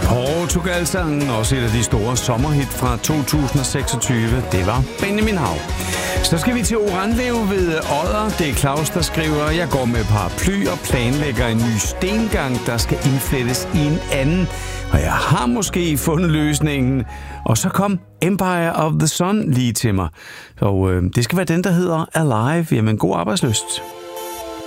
Portugal-sangen, også et af de store sommerhit fra 2026, det var Benjamin Hav. Så skal vi til Oranlev ved Odder. Det er Claus, der skriver: Jeg går med paraply og planlægger en ny stengang, der skal indflettes i en anden. Og jeg har måske fundet løsningen. Og så kom Empire of the Sun lige til mig. Og det skal være den, der hedder Alive. Jamen, god arbejdslyst.